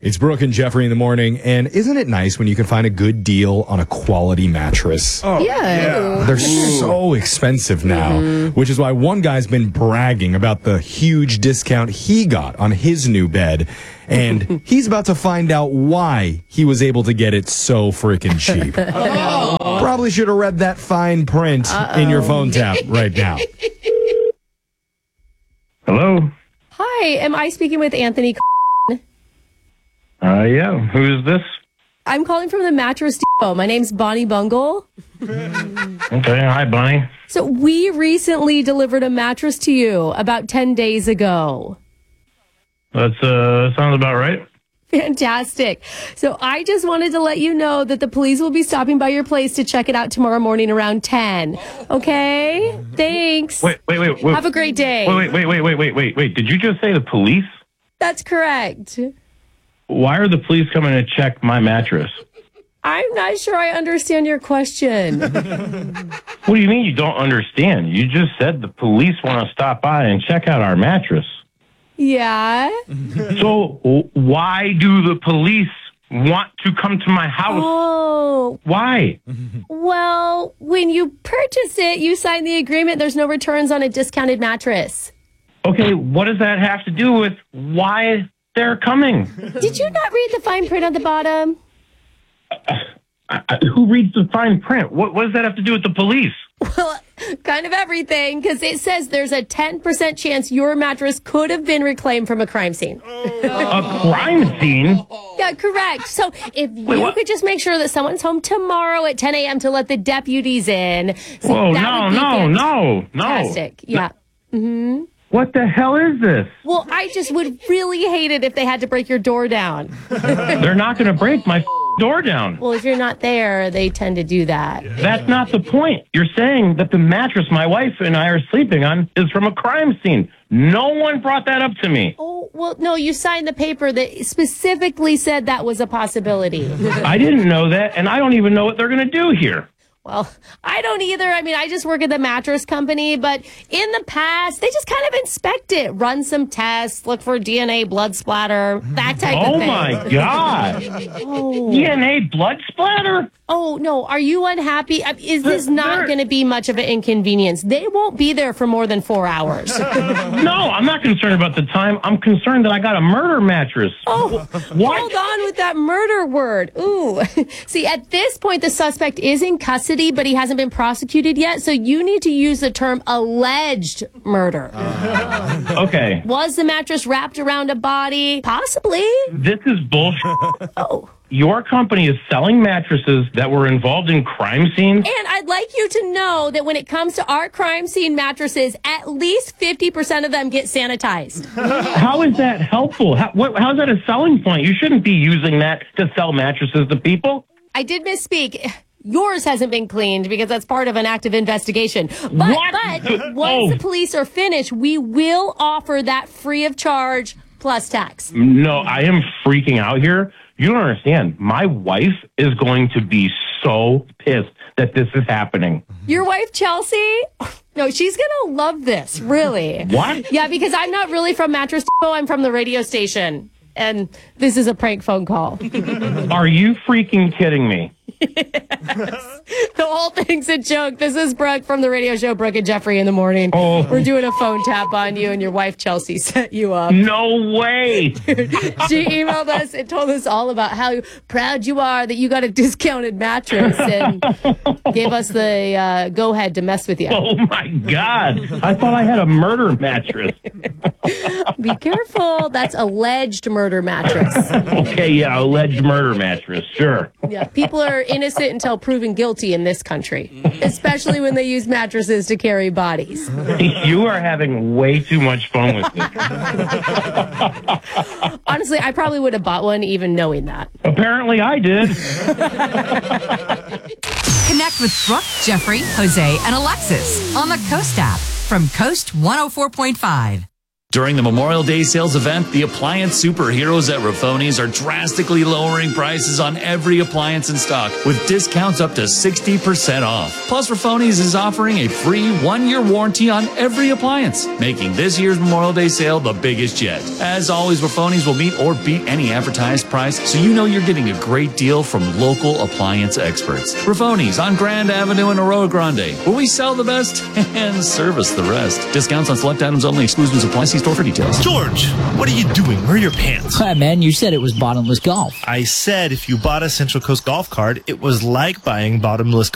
It's Brooke and Jeffrey in the morning, and isn't it nice when you can find a good deal on a quality mattress? Oh, yeah. They're so expensive now, which is why one guy's been bragging about the huge discount he got on his new bed, and he's about to find out why he was able to get it so freaking cheap. Probably should have read that fine print in your phone tap right now. Hello? Hi, am I speaking with Anthony? Yeah. Who is this? I'm calling from the Mattress Depot. My name's Bonnie Bungle. Okay. Hi, Bonnie. So we recently delivered a mattress to you about 10 days ago. That sounds about right. Fantastic. So I just wanted to let you know that the police will be stopping by your place to check it out tomorrow morning around 10. Okay? Thanks. Wait. Have a great day. Wait. Did you just say the police? That's correct. Why are the police coming to check my mattress? I'm not sure I understand your question. What do you mean you don't understand? You just said the police want to stop by and check out our mattress. Yeah? So why do the police want to come to my house? Oh. Why? Well, when you purchase it, you sign the agreement. There's no returns on a discounted mattress. Okay, what does that have to do with why they're coming? Did you not read the fine print at the bottom? Who reads the fine print? What does that have to do with the police? Well, kind of everything, because it says there's a 10% chance your mattress could have been reclaimed from a crime scene. A crime scene? Yeah, correct. So if you could just make sure that someone's home tomorrow at 10 a.m. to let the deputies in. See, Whoa, no. no. Fantastic. Yeah. Mm-hmm. What the hell is this? Well, I just would really hate it if they had to break your door down. They're not going to break my door down. Well, if you're not there, they tend to do that. That's not the point. You're saying that the mattress my wife and I are sleeping on is from a crime scene. No one brought that up to me. Oh, well, no, you signed the paper that specifically said that was a possibility. I didn't know that, and I don't even know what they're going to do here. Well, I don't either. I mean, I just work at the mattress company, but in the past, they just kind of inspect it, run some tests, look for DNA, blood splatter, that type of thing. Oh, my God. DNA blood splatter? Oh, no. Are you unhappy? Is this not going to be much of an inconvenience? They won't be there for more than 4 hours. No, I'm not concerned about the time. I'm concerned that I got a murder mattress. Oh, what? Hold on with that murder word. Ooh. See, at this point, the suspect is in custody, but he hasn't been prosecuted yet, so you need to use the term alleged murder. Okay. Was the mattress wrapped around a body? Possibly. This is bullshit. Oh. Your company is selling mattresses that were involved in crime scenes? And I'd like you to know that when it comes to our crime scene mattresses, at least 50% of them get sanitized. How is that helpful? How's that a selling point? You shouldn't be using that to sell mattresses to people. I did misspeak. Yours hasn't been cleaned because that's part of an active investigation. But once the police are finished, we will offer that free of charge plus tax. No, I am freaking out here. You don't understand. My wife is going to be so pissed that this is happening. Your wife, Chelsea? No, she's going to love this, really. What? Yeah, because I'm not really from Mattress Depot. I'm from the radio station. And this is a prank phone call. Are you freaking kidding me? Yes. The whole thing's a joke. This is Brooke from the radio show Brooke and Jeffrey in the morning. Oh. We're doing a phone tap on you, and your wife, Chelsea, set you up. No way. She emailed us and told us all about how proud you are that you got a discounted mattress and gave us the go-ahead to mess with you. Oh, my God. I thought I had a murder mattress. Be careful. That's alleged murder mattress. Okay, yeah, alleged murder mattress. Sure. Yeah, people are innocent until proven guilty in this country, especially when they use mattresses to carry bodies. You are having way too much fun with this. Honestly, I probably would have bought one even knowing that. Apparently I did. Connect with Brooke, Jeffrey, Jose, and Alexis on the Coast app from Coast 104.5. During the Memorial Day sales event, the appliance superheroes at Rafoni's are drastically lowering prices on every appliance in stock, with discounts up to 60% off. Plus, Rafoni's is offering a free 1-year warranty on every appliance, making this year's Memorial Day sale the biggest yet. As always, Rafoni's will meet or beat any advertised price, so you know you're getting a great deal from local appliance experts. Rafoni's on Grand Avenue in Arroyo Grande, where we sell the best and service the rest. Discounts on select items only. Exclusions apply. See store for details. George, what are you doing? Where are your pants? Hi, man, you said it was bottomless golf. I said if you bought a Central Coast golf cart, it was like buying bottomless